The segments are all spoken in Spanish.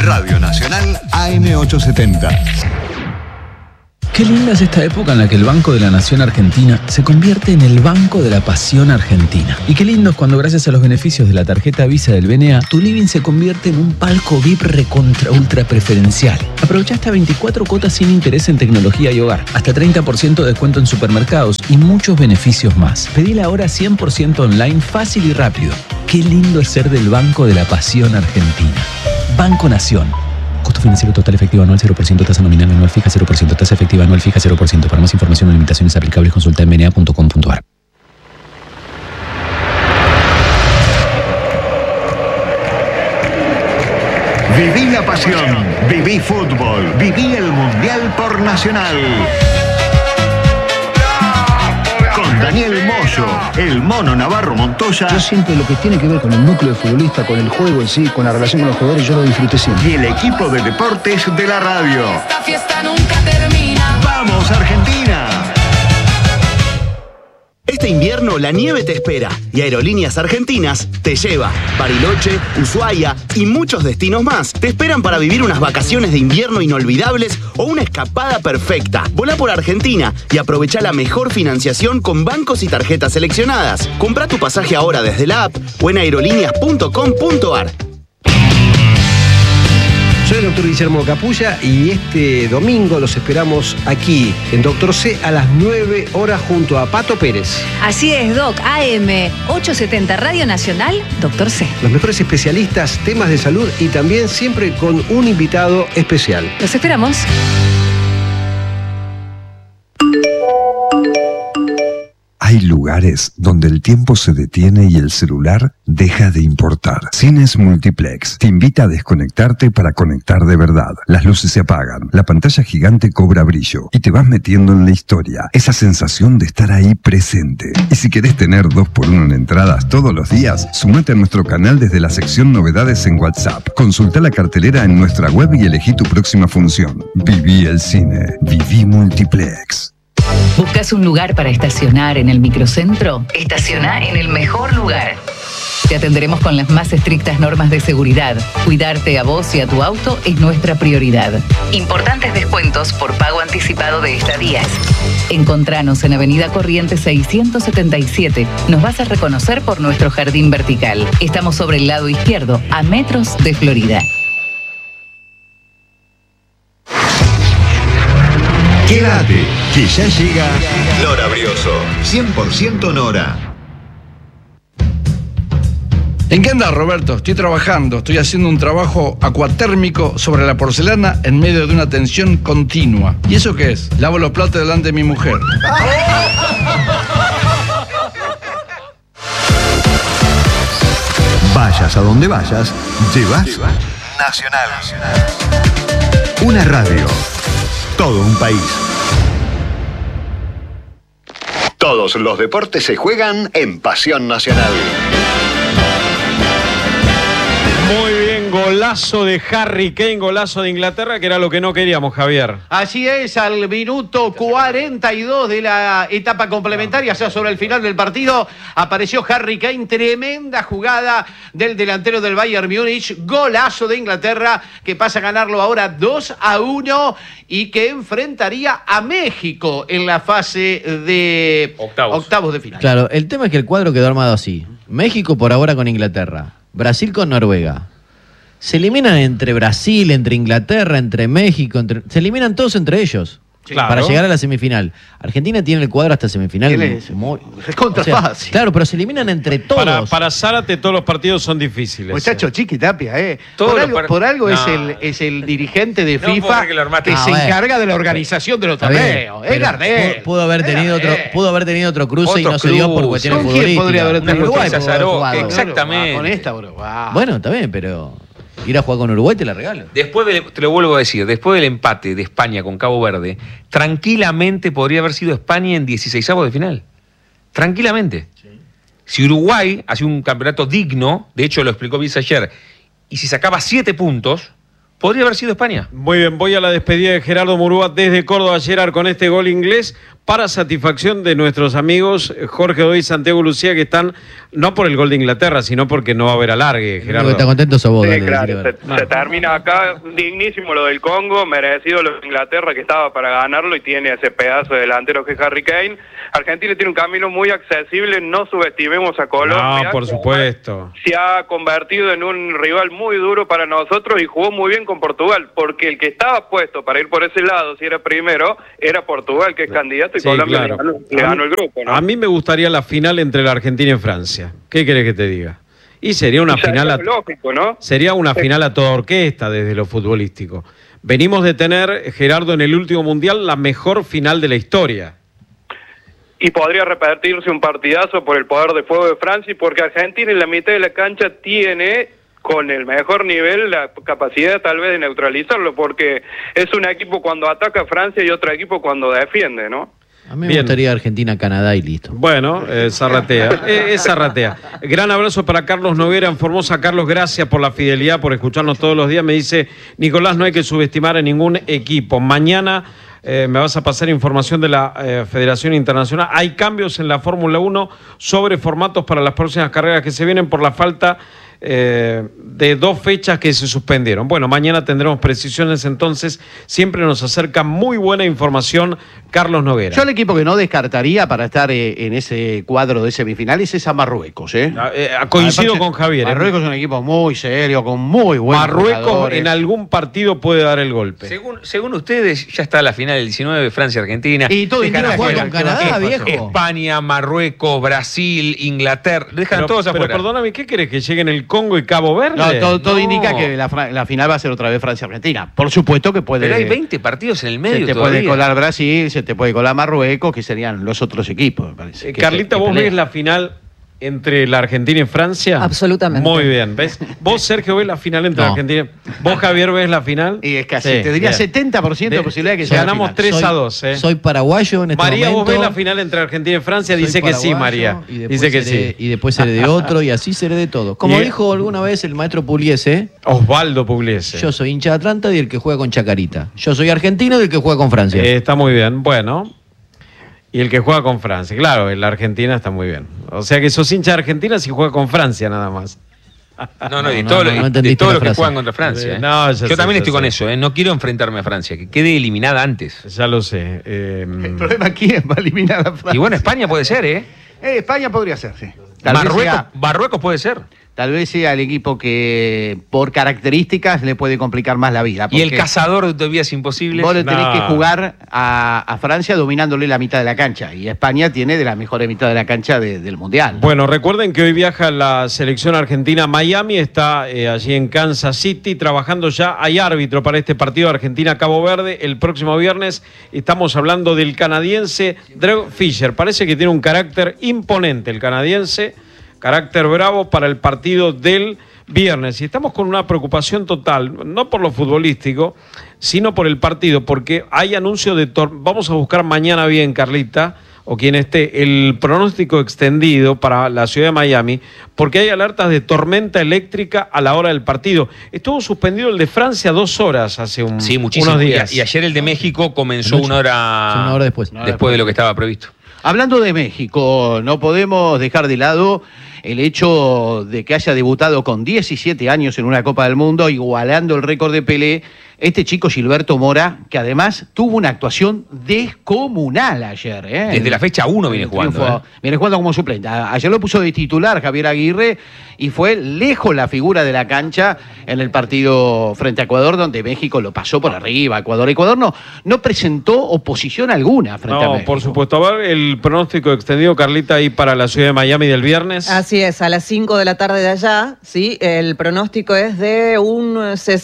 Radio Nacional AM870. Qué linda es esta época en la que el Banco de la Nación Argentina se convierte en el Banco de la Pasión Argentina. Y qué lindo es cuando, gracias a los beneficios de la tarjeta Visa del BNA, tu living se convierte en un palco VIP recontra ultra preferencial. Aprovecha hasta 24 cuotas sin interés en tecnología y hogar, hasta 30% de descuento en supermercados y muchos beneficios más. Pedila ahora 100% online, fácil y rápido. Qué lindo es ser del Banco de la Pasión Argentina. Banco Nación. Costo financiero total efectivo anual 0%, tasa nominal anual fija 0%, tasa efectiva anual fija 0%. Para más información o limitaciones aplicables, consulta en bna.com.ar. Viví la pasión, viví fútbol, viví el Mundial por Nacional. Con Daniel Moyo, el Mono Navarro Montoya. Yo siempre lo que tiene que ver con el núcleo de futbolista, con el juego en sí, con la relación con los jugadores, yo lo disfruté siempre. Y el equipo de deportes de la radio. Esta fiesta nunca termina. ¡Vamos, Argentina! Este invierno la nieve te espera y Aerolíneas Argentinas te lleva. Bariloche, Ushuaia y muchos destinos más te esperan para vivir unas vacaciones de invierno inolvidables o una escapada perfecta. Volá por Argentina y aprovecha la mejor financiación con bancos y tarjetas seleccionadas. Compra tu pasaje ahora desde la app o en aerolíneas.com.ar. Soy el doctor Guillermo Capulla y este domingo los esperamos aquí en Doctor C a las 9 horas junto a Pato Pérez. Así es, Doc. AM 870 Radio Nacional, Doctor C. Los mejores especialistas, temas de salud y también siempre con un invitado especial. Los esperamos. Hay lugares donde el tiempo se detiene y el celular deja de importar. Cines Multiplex te invita a desconectarte para conectar de verdad. Las luces se apagan, la pantalla gigante cobra brillo y te vas metiendo en la historia. Esa sensación de estar ahí presente. Y si querés tener 2x1 en entradas todos los días, sumate a nuestro canal desde la sección Novedades en WhatsApp. Consulta la cartelera en nuestra web y elegí tu próxima función. Viví el cine. Viví Multiplex. ¿Buscas un lugar para estacionar en el microcentro? Estaciona en el mejor lugar. Te atenderemos con las más estrictas normas de seguridad. Cuidarte a vos y a tu auto es nuestra prioridad. Importantes descuentos por pago anticipado de estadías. Encontranos en Avenida Corrientes 677. Nos vas a reconocer por nuestro jardín vertical. Estamos sobre el lado izquierdo, a metros de Florida. Quédate, que ya llega Nora Brioso, 100% Nora. ¿En qué andas, Roberto? Estoy trabajando, estoy haciendo un trabajo acuatérmico sobre la porcelana en medio de una tensión continua. ¿Y eso qué es? Lavo los platos delante de mi mujer. Vayas a donde vayas, llevas Nacional. Una radio. Todo un país. Todos los deportes se juegan en Pasión Nacional. Muy bien, golazo de Harry Kane, golazo de Inglaterra, que era lo que no queríamos, Javier. Así es, al minuto 42 de la etapa complementaria, o sea, sobre el final del partido, apareció Harry Kane, tremenda jugada del delantero del Bayern Múnich, golazo de Inglaterra, que pasa a ganarlo ahora 2-1 y que enfrentaría a México en la fase de octavos de final. Claro, el tema es que el cuadro quedó armado así. México por ahora con Inglaterra, Brasil con Noruega. Se eliminan entre Brasil, entre Inglaterra, entre México, se eliminan todos entre ellos. Claro. Para llegar a la semifinal. Argentina tiene el cuadro hasta semifinal. Es contra fácil. Claro, pero se eliminan entre todos. Para Zárate todos los partidos son difíciles. Muchacho, Chiqui Tapia, Por algo no. es el dirigente de FIFA que se encarga de la organización de los torneos. Es Gardel. Pudo haber tenido otro cruce y no se dio por cuestiones futbolísticas. ¿Quién podría haber tenido Uruguay? Exactamente. Con esta, bro. Bueno, está bien, pero ir a jugar con Uruguay te la regalo. Te lo vuelvo a decir, después del empate de España con Cabo Verde, tranquilamente podría haber sido España en 16avos de final. Tranquilamente. Sí. Si Uruguay hacía un campeonato digno, de hecho lo explicó Bielsa ayer, y si sacaba 7 puntos, podría haber sido España. Muy bien, voy a la despedida de Gerardo Murúa desde Córdoba, Gerard, con este gol inglés. para satisfacción de nuestros amigos Jorge Godoy y Santiago Lucía, que están no por el gol de Inglaterra, sino porque no va a haber alargue, Gerardo. ¿Está contento sos vos? Sí, Dale, claro, se termina acá, dignísimo lo del Congo, merecido lo de Inglaterra, que estaba para ganarlo y tiene ese pedazo de delantero que es Harry Kane. Argentina tiene un camino muy accesible, no subestimemos a Colombia. No, por supuesto. Se ha convertido en un rival muy duro para nosotros y jugó muy bien con Portugal, porque el que estaba puesto para ir por ese lado, si era primero, era Portugal, que es candidato, y Sí, Colombia claro. le ganó el grupo, ¿no? A mí me gustaría la final entre la Argentina y Francia. ¿Qué querés que te diga? Y sería una final lógico, ¿no? Sería una final a toda orquesta desde lo futbolístico. Venimos de tener, Gerardo, en el último mundial la mejor final de la historia. Y podría repetirse un partidazo por el poder de fuego de Francia, porque Argentina en la mitad de la cancha tiene, con el mejor nivel, la capacidad tal vez de neutralizarlo, porque es un equipo cuando ataca a Francia y otro equipo cuando defiende, ¿no? A mí me gustaría Argentina-Canadá y listo. Bueno, zarratea, zarratea. Gran abrazo para Carlos Noguera en Formosa. Carlos, gracias por la fidelidad, por escucharnos todos los días. Me dice, Nicolás, no hay que subestimar a ningún equipo. Mañana me vas a pasar información de la Federación Internacional. Hay cambios en la Fórmula 1 sobre formatos para las próximas carreras que se vienen por la falta de 2 fechas que se suspendieron. Bueno, mañana tendremos precisiones, entonces siempre nos acerca muy buena información Carlos Noguera. Yo el equipo que no descartaría para estar en ese cuadro de semifinales es a Marruecos. Coincido con Javier. Marruecos es un equipo muy serio, con muy buenos Marruecos jugadores. en algún partido puede dar el golpe. Según ustedes, ya está la final del 19, Francia-Argentina. Y todo Dejan indica afuera que con Canadá, viejo. España, Marruecos, Brasil, Inglaterra. Dejan Pero, todos afuera. pero perdóname, ¿qué querés? ¿Que lleguen el Congo y Cabo Verde? No, todo No. indica que la final va a ser otra vez Francia-Argentina. Por supuesto que puede... Pero hay 20 partidos en el medio Se te todavía. puede colar Brasil, se te puede colar Marruecos, que serían los otros equipos, me parece. que Carlita, que ¿vos pelean. ves la final entre la Argentina y Francia? Absolutamente. Muy bien, ¿ves? ¿Vos, Sergio, ves la final entre No. Argentina? ¿Vos, Javier, ves la final? Y es casi, Sí, te diría bien. 70% de posibilidad de que sea la Ganamos final. 3-2, ¿eh? Soy paraguayo en este María, momento. ¿vos ves la final entre Argentina y Francia? Soy Dice que sí, paraguayo, María. Y después Dice que seré- sí. Y después seré de otro, y así seré de todo. Como Y- dijo alguna vez el maestro Pugliese, Osvaldo Pugliese. yo soy hincha de Atlanta y el que juega con Chacarita. Yo soy argentino y el que juega con Francia. Está muy bien, bueno. Y el que juega con Francia, claro, la Argentina está muy bien. O sea que sos hincha de Argentina si juega con Francia nada más. No, de No, todos no, los no de entendiste todos la los que frase. juegan contra Francia. No, ya Yo sé, también ya estoy sé. con eso. No quiero enfrentarme a Francia, que quede eliminada antes. Ya lo sé. El problema aquí es va a eliminar a Francia. Y bueno, España puede ser, ¿eh? España podría ser, sí. Tal vez Marruecos puede ser. Tal vez sea el equipo que por características le puede complicar más la vida. Y el porque cazador de utopías imposibles. Vos le tenés No. que jugar a Francia dominándole la mitad de la cancha. Y España tiene de la mejor mitad de la cancha del Mundial. Bueno, recuerden que hoy viaja la selección argentina a Miami, está allí en Kansas City trabajando ya. Hay árbitro para este partido Argentina-Cabo Verde el próximo viernes. Estamos hablando del canadiense Drew Fisher. Parece que tiene un carácter imponente el canadiense, carácter bravo para el partido del viernes. Y estamos con una preocupación total, no por lo futbolístico, sino por el partido, porque hay anuncio de... Vamos a buscar mañana bien, Carlita, o quien esté, el pronóstico extendido para la ciudad de Miami, porque hay alertas de tormenta eléctrica a la hora del partido. Estuvo suspendido el de Francia 2 horas hace Sí, muchísimo. unos días. Y ayer el de México comenzó una hora después. después de lo que estaba previsto. Hablando de México, no podemos dejar de lado el hecho de que haya debutado con 17 años en una Copa del Mundo, igualando el récord de Pelé, este chico Gilberto Mora, que además tuvo una actuación descomunal ayer. Desde la fecha 1 viene jugando. Viene jugando como suplente. Ayer lo puso de titular Javier Aguirre y fue lejos la figura de la cancha en el partido frente a Ecuador, donde México lo pasó por arriba. Ecuador no presentó oposición alguna frente a No, México. por supuesto. A ver, el pronóstico extendido, Carlita, ahí para la ciudad de Miami del viernes. Así es, a las 5 de la tarde de allá, ¿sí? El pronóstico es de un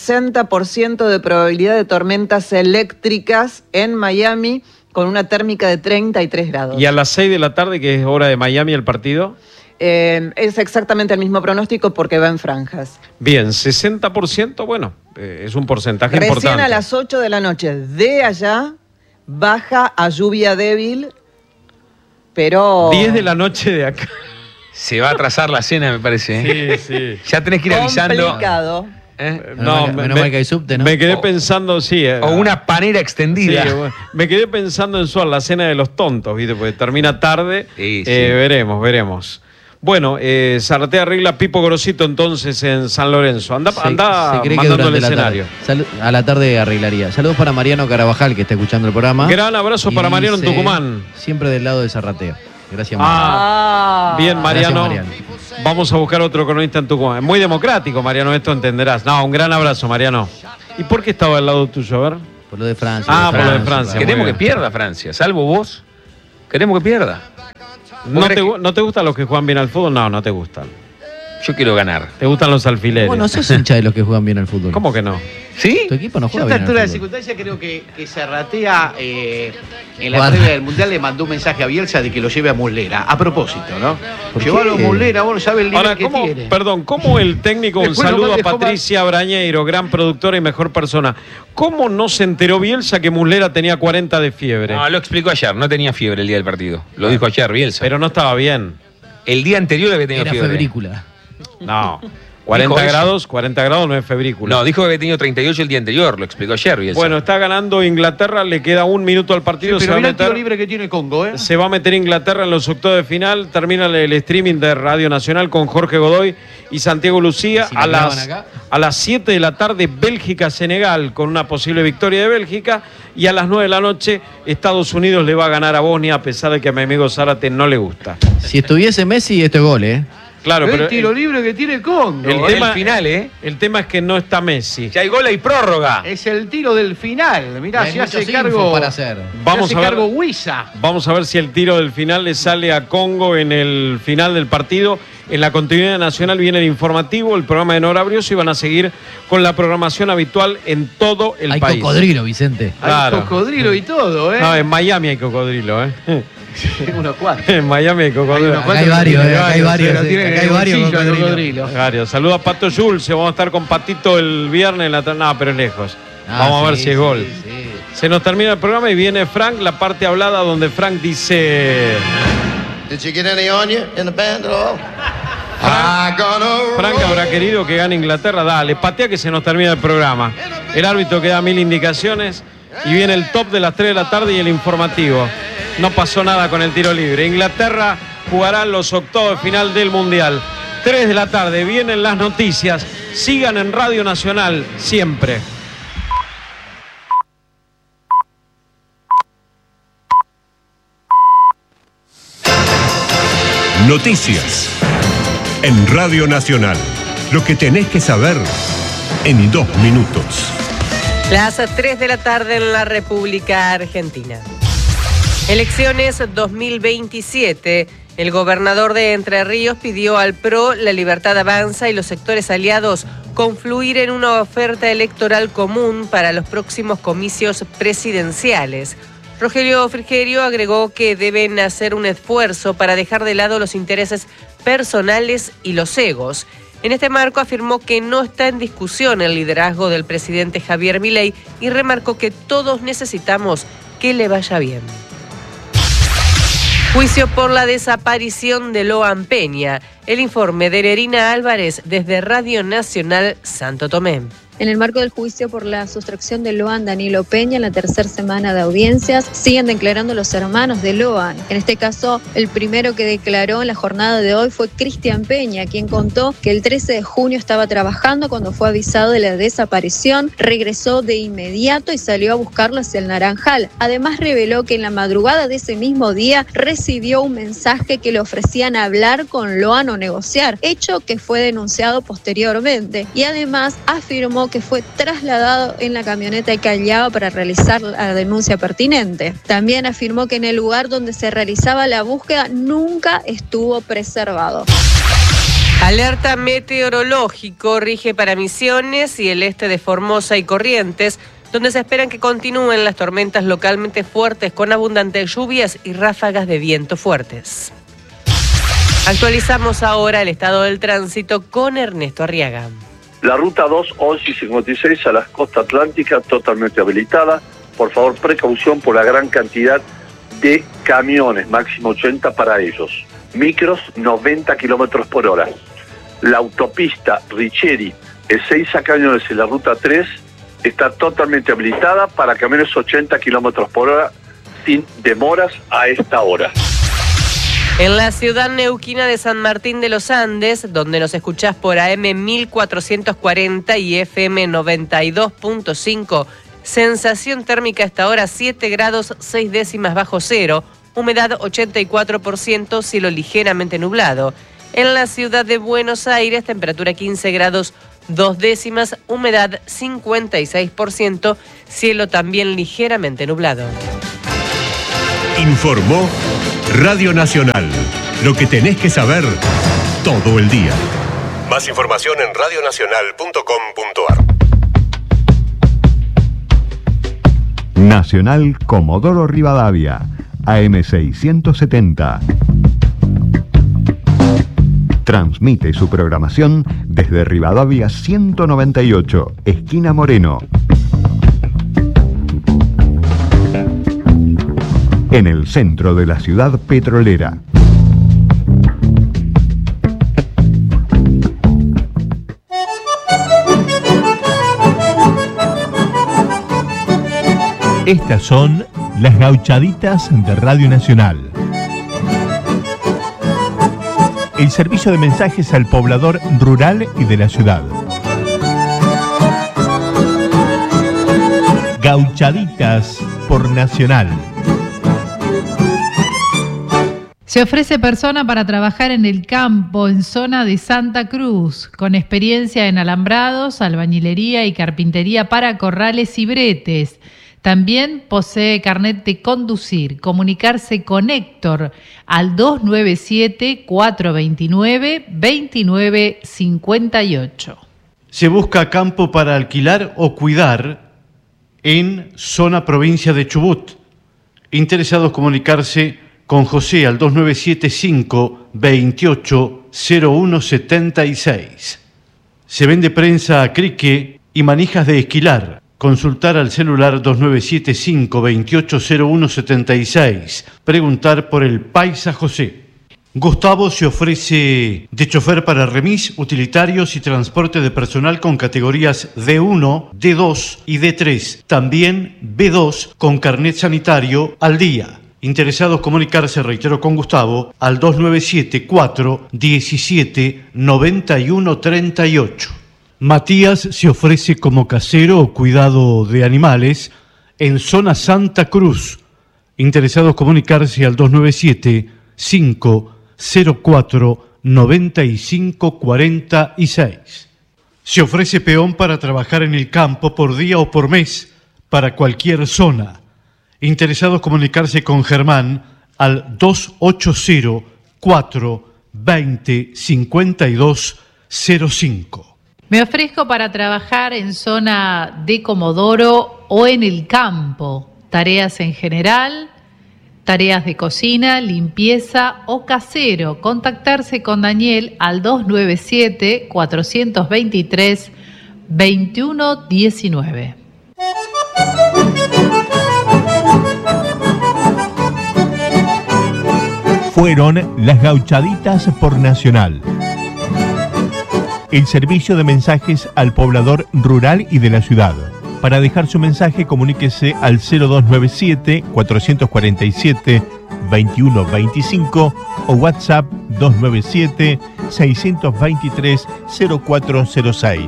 60% de probabilidad de tormentas eléctricas en Miami con una térmica de 33 grados. Y a las 6 de la tarde, que es hora de Miami el partido. Es exactamente el mismo pronóstico porque va en franjas. Bien, 60%, bueno, es un porcentaje Recién importante. a las 8 de la noche de allá baja a lluvia débil, pero... 10 de la noche de acá. Se va a atrasar la cena, me parece. Sí, sí. Ya tenés que ir avisando. complicado. No, menos mal que hay subte, ¿no? Me quedé pensando, sí. O una panera extendida. Sí, me quedé pensando en Suar, la cena de los tontos, ¿viste? Porque termina tarde. Sí. Veremos. Bueno, Zárate arregla Pipo Grosito entonces en San Lorenzo. Anda mandando el escenario. A la tarde arreglaría. Saludos para Mariano Carabajal, que está escuchando el programa. Gran abrazo para Mariano en Tucumán. Siempre del lado de Zarratea. Gracias, Mariano. Bien, Mariano. Gracias, Mariano. Vamos a buscar otro cronista en Tucumán. Es muy democrático, Mariano, esto entenderás. No, un gran abrazo, Mariano. ¿Y por qué estaba al lado tuyo? A ver. Por lo de Francia. Por lo de Francia. Queremos que pierda Francia, salvo vos. Queremos que pierda. ¿No te gustan los que juegan bien al fútbol? No te gustan. Yo quiero ganar. ¿Te gustan los alfileres? Bueno, sos hincha de los que juegan bien al fútbol. ¿Cómo que no? ¿Sí? Tu equipo no Yo juega a bien esta altura al de fútbol. circunstancia creo que Zarratea en la previa del Mundial le mandó un mensaje a Bielsa de que lo lleve a Muslera. A propósito, ¿no? Llevarlo a Muslera, vos no sabés el nivel Ahora, que tiene. Perdón, ¿cómo el técnico, un Después saludo a nomás dejó Patricia Brañeiro, gran productora y mejor persona, ¿cómo no se enteró Bielsa que Muslera tenía 40 de fiebre? No, lo explicó ayer, no tenía fiebre el día del partido. Lo dijo ayer Bielsa. Pero no estaba bien. El día anterior había tenido fiebre. Era febrícula. No. 40 grados no es febrícula. No, dijo que había tenido 38 el día anterior, lo explicó ayer Bielsa. Bueno, está ganando Inglaterra, le queda 1 minuto al partido. Sí, pero mirá el tiro libre que tiene Congo, ¿eh? Se va a meter Inglaterra en los octavos de final. Termina el streaming de Radio Nacional con Jorge Godoy y Santiago Lucía. Si a las 7 de la tarde, Bélgica-Senegal, con una posible victoria de Bélgica. Y a las 9 de la noche, Estados Unidos le va a ganar a Bosnia, a pesar de que a mi amigo Zárate no le gusta. Si estuviese Messi, esto es gol, ¿eh? Claro, pero el tiro libre que tiene Congo. El final, el tema es que no está Messi. Ya hay gol y prórroga. Es el tiro del final. Mirá, Hay se hace muchos cargo. infos para hacer. Vamos a ver. Huiza. Vamos a ver si el tiro del final le sale a Congo en el final del partido. En la continuidad nacional viene el informativo, el programa de Nora Brioso, y van a seguir con la programación habitual en todo el país. Hay cocodrilo, Vicente. Claro. Hay cocodrilo y todo, ¿eh? No, en Miami hay cocodrilo, ¿eh? Unos cuantos. En Miami hay cocodrilo. Acá hay varios, acá hay varios. Acá hay varios cocodrilos. Varios. Saluda a Pato Schulze, vamos a estar con Patito el viernes en la... No, pero es lejos. Vamos a ver si es gol. Sí. Se nos termina el programa y viene Frank, la parte hablada donde Frank dice... Did you get any on you in the band at all? Frank habrá querido que gane Inglaterra. Dale, patea que se nos termina el programa. El árbitro que da 1000 indicaciones y viene el top de las 3 de la tarde y el informativo. No pasó nada con el tiro libre. Inglaterra jugará los octavos de final del Mundial. 3 de la tarde, vienen las noticias. Sigan en Radio Nacional siempre. Noticias en Radio Nacional. Lo que tenés que saber en 2 minutos. Las 3 de la tarde en la República Argentina. Elecciones 2027. El gobernador de Entre Ríos pidió al PRO, La Libertad Avanza y los sectores aliados confluir en una oferta electoral común para los próximos comicios presidenciales. Rogelio Frigerio agregó que deben hacer un esfuerzo para dejar de lado los intereses personales y los egos. En este marco afirmó que no está en discusión el liderazgo del presidente Javier Milei y remarcó que todos necesitamos que le vaya bien. Juicio por la desaparición de Loan Peña. El informe de Nerina Álvarez desde Radio Nacional Santo Tomé. En el marco del juicio por la sustracción de Loan Danilo Peña en la tercera semana de audiencias, siguen declarando los hermanos de Loan. En este caso, el primero que declaró en la jornada de hoy fue Cristian Peña, quien contó que el 13 de junio estaba trabajando cuando fue avisado de la desaparición, regresó de inmediato y salió a buscarlo hacia el Naranjal. Además, reveló que en la madrugada de ese mismo día recibió un mensaje que le ofrecían hablar con Loan o negociar, hecho que fue denunciado posteriormente. Y además afirmó que fue trasladado en la camioneta de Callao para realizar la denuncia pertinente. También afirmó que en el lugar donde se realizaba la búsqueda nunca estuvo preservado. Alerta meteorológico rige para Misiones y el este de Formosa y Corrientes, donde se esperan que continúen las tormentas localmente fuertes con abundantes lluvias y ráfagas de viento fuertes. Actualizamos ahora el estado del tránsito con Ernesto Arriaga. La ruta 2, 11 y 56 a la costa atlántica totalmente habilitada. Por favor, precaución por la gran cantidad de camiones, máximo 80 para ellos. Micros, 90 kilómetros por hora. La autopista Richeri el 6 a Cañones y la ruta 3 está totalmente habilitada para camiones 80 kilómetros por hora sin demoras a esta hora. En la ciudad neuquina de San Martín de los Andes, donde nos escuchás por AM 1440 y FM 92.5, sensación térmica hasta ahora 7 grados 6 décimas bajo cero, humedad 84%, cielo ligeramente nublado. En la ciudad de Buenos Aires, temperatura 15 grados 2 décimas, humedad 56%, cielo también ligeramente nublado. Informó Radio Nacional. Lo que tenés que saber todo el día. Más información en radionacional.com.ar. Nacional Comodoro Rivadavia, AM670. Transmite su programación desde Rivadavia 198, esquina Moreno. En el centro de la ciudad petrolera. Estas son las gauchaditas de Radio Nacional. El servicio de mensajes al poblador rural y de la ciudad. Gauchaditas por Nacional. Se ofrece persona para trabajar en el campo, en zona de Santa Cruz, con experiencia en alambrados, albañilería y carpintería para corrales y bretes. También posee carnet de conducir. Comunicarse con Héctor al 297-429-2958. Se busca campo para alquilar o cuidar en zona provincia de Chubut. Interesados comunicarse con José al 2975-280176. Se vende prensa a crique y manijas de esquilar. Consultar al celular 2975-280176. Preguntar por el Paisa José. Gustavo se ofrece de chofer para remis, utilitarios y transporte de personal con categorías D1, D2 y D3. También B2 con carnet sanitario al día. Interesados comunicarse, reitero, con Gustavo al 297-417-9138. Matías se ofrece como casero o cuidado de animales en zona Santa Cruz. Interesados comunicarse al 297-504-9546. Se ofrece peón para trabajar en el campo por día o por mes para cualquier zona. Interesados comunicarse con Germán al 280-420-5205. Me ofrezco para trabajar en zona de Comodoro o en el campo. Tareas en general, tareas de cocina, limpieza o casero. Contactarse con Daniel al 297-423-2119. Fueron las gauchaditas por Nacional. El servicio de mensajes al poblador rural y de la ciudad. Para dejar su mensaje, comuníquese al 0297-447-2125 o WhatsApp 297-623-0406.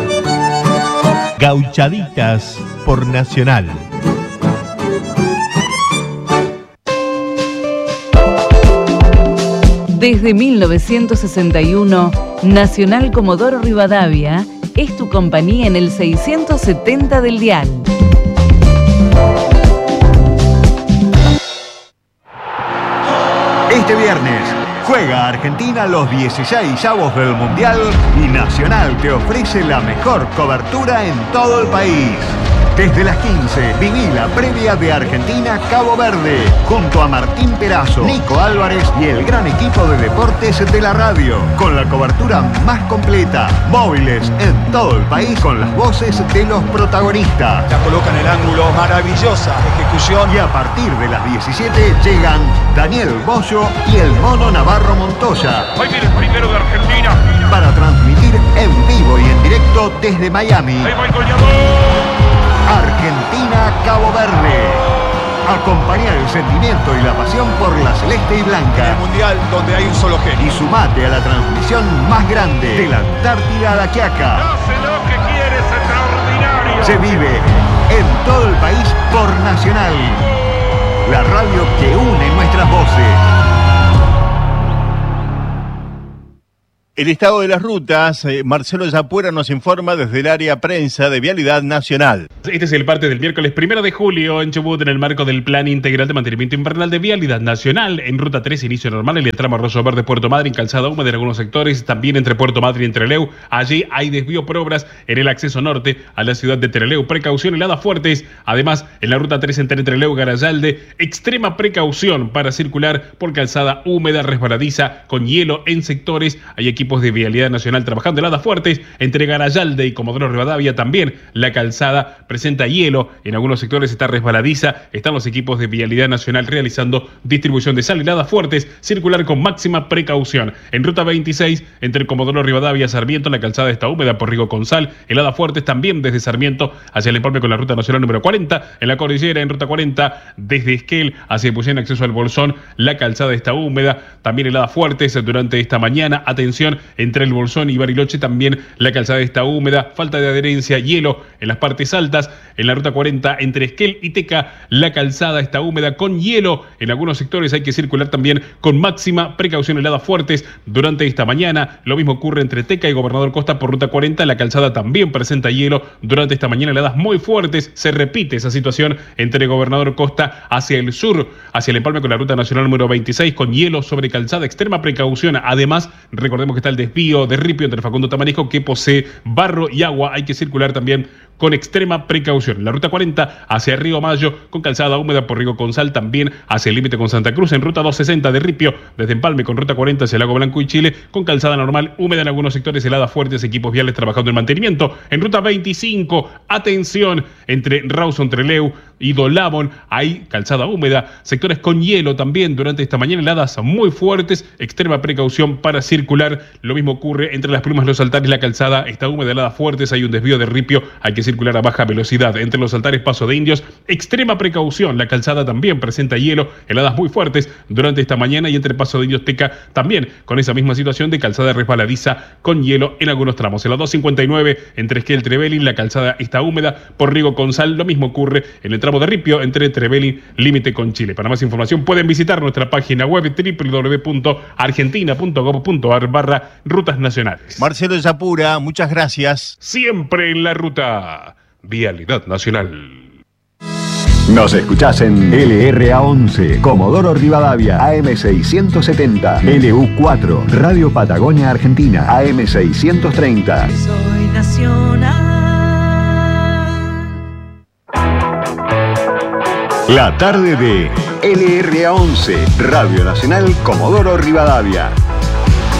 Gauchaditas por Nacional. Desde 1961, Nacional Comodoro Rivadavia es tu compañía en el 670 del dial. Este viernes juega Argentina los 16avos del Mundial y Nacional te ofrece la mejor cobertura en todo el país. Desde las 15, viví la previa de Argentina-Cabo Verde, junto a Martín Perazo, Nico Álvarez y el gran equipo de deportes de la radio, con la cobertura más completa, móviles en todo el país, con las voces de los protagonistas. La coloca en el ángulo, maravillosa ejecución. Y a partir de las 17 llegan Daniel Bollo y el Mono Navarro Montoya. Ahí viene el primero de Argentina. Para transmitir en vivo y en directo desde Miami. Argentina-Cabo Verde. Acompañar el sentimiento y la pasión por la celeste y blanca. El mundial donde hay un solo genio. Y sumate a la transmisión más grande de la Antártida a la Quiaca. Hace lo que quiere, es extraordinario. Se vive en todo el país por Nacional. La radio que une nuestras voces. El estado de las rutas, Marcelo Yapura nos informa desde el área prensa de Vialidad Nacional. Este es el parte del miércoles 1 de julio en Chubut, en el marco del Plan Integral de Mantenimiento Invernal de Vialidad Nacional. En Ruta 3, inicio normal en el tramo Arroyo Verde, Puerto Madryn, calzada húmeda en algunos sectores, también entre Puerto Madryn y Trelew. Allí hay desvío por obras en el acceso norte a la ciudad de Trelew. Precaución, heladas fuertes. Además, en la Ruta 3 entre Trelew y Garayalde, extrema precaución para circular por calzada húmeda, resbaladiza, con hielo en sectores. Hay equipos de Vialidad Nacional trabajando heladas fuertes entre Garayalde y Comodoro Rivadavia. También la calzada presenta hielo, en algunos sectores está resbaladiza. Están los equipos de Vialidad Nacional realizando distribución de sal, heladas fuertes, circular con máxima precaución. En Ruta 26 entre Comodoro Rivadavia y Sarmiento, la calzada está húmeda por Rigo con sal, heladas fuertes también desde Sarmiento hacia el empalme con la Ruta Nacional número 40. En la cordillera, en Ruta 40 desde Esquel hacia Epuyén, acceso al Bolsón, la calzada está húmeda, también heladas fuertes durante esta mañana. Atención, entre el Bolsón y Bariloche también la calzada está húmeda, falta de adherencia, hielo en las partes altas. En la Ruta 40 entre Esquel y Teca, la calzada está húmeda con hielo. En algunos sectores hay que circular también con máxima precaución, heladas fuertes durante esta mañana. Lo mismo ocurre entre Teca y Gobernador Costa por Ruta 40, la calzada también presenta hielo durante esta mañana, heladas muy fuertes. Se repite esa situación entre Gobernador Costa hacia el sur, hacia el empalme con la Ruta Nacional número 26, con hielo sobre calzada, extrema precaución. Además, recordemos que está el desvío de Ripio entre Facundo Tamarisco, que posee barro y agua. Hay que circular también con extrema precaución. La Ruta 40 hacia Río Mayo, con calzada húmeda por Rigo con Sal, también hacia el límite con Santa Cruz. En Ruta 260 de Ripio, desde Empalme con Ruta 40 hacia Lago Blanco y Chile, con calzada normal, húmeda en algunos sectores, heladas fuertes, equipos viales trabajando en mantenimiento. En Ruta 25, atención, entre Rawson, Trelew y Dolabón, hay calzada húmeda, sectores con hielo también durante esta mañana, heladas muy fuertes, extrema precaución para circular. Lo mismo ocurre entre Las Plumas y Los Altares, la calzada está húmeda, heladas fuertes, hay un desvío de Ripio, hay que circular a baja velocidad. Entre Los Altares, Paso de Indios, extrema precaución, la calzada también presenta hielo, heladas muy fuertes durante esta mañana. Y entre Paso de Indios, Teca, también con esa misma situación de calzada resbaladiza con hielo en algunos tramos. En la 259 entre Esquel y Trevelin, la calzada está húmeda por Rigo con Sal. Lo mismo ocurre en el tramo de Ripio entre Trevelin, límite con Chile. Para más información pueden visitar nuestra página web www.argentina.gov.ar/rutas nacionales. Marcelo Yapura, muchas gracias. Siempre en la ruta. Vialidad Nacional. Nos escuchás en LRA11, Comodoro Rivadavia, AM670, LU4, Radio Patagonia Argentina, AM630. Soy nacional. La tarde de LRA11, Radio Nacional Comodoro Rivadavia.